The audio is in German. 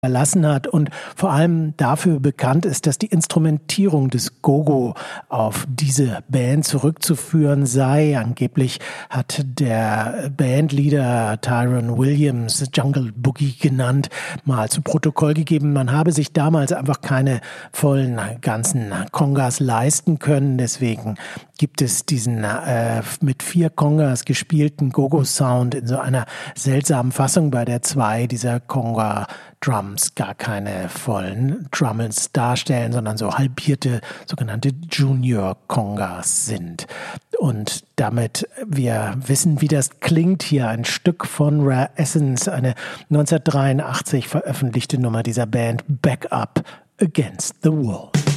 erlassen hat und vor allem dafür bekannt ist, dass die Instrumentierung des Go-Go auf diese Band zurückzuführen sei. Angeblich hat der Bandleader Tyrone Williams, Jungle Boogie genannt, mal zu Protokoll gegeben, man habe sich damals einfach keine vollen ganzen Congas leisten können. Deswegen gibt es diesen mit 4 Congas gespielten Go-Go-Sound in so einer seltsamen Fassung, bei der 2 dieser Conga-Drums gar keine vollen Drummels darstellen, sondern so halbierte sogenannte Junior-Congas sind. Und damit wir wissen, wie das klingt, hier ein Stück von Rare Essence, eine 1983 veröffentlichte Nummer dieser Band, Back Up Against the Wall.